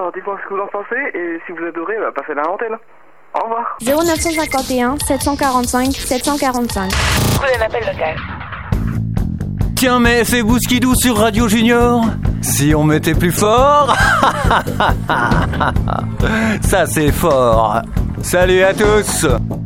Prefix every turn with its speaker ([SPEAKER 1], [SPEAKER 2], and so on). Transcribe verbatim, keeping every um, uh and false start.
[SPEAKER 1] Alors dites-moi ce que vous en pensez et si vous adorez, bah, passez-la à l'antenne. Au revoir.
[SPEAKER 2] zéro neuf cent cinquante et un sept cent quarante-cinq sept cent quarante-cinq.
[SPEAKER 3] Prenez l'appel local.
[SPEAKER 4] Tiens, mais fais Bousquidou sur Radio Junior. Si on mettait plus fort. Ça c'est fort. Salut à tous.